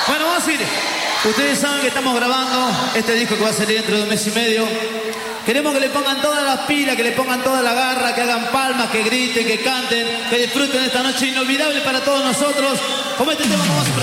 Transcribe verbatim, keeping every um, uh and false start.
Bueno, vamos a ir. Ustedes saben que estamos grabando este disco que va a salir dentro de un mes y medio. Queremos que le pongan todas las pilas, que le pongan toda la garra, que hagan palmas, que griten, que canten, que disfruten de esta noche inolvidable para todos nosotros. Como este tema que vamos a presentar.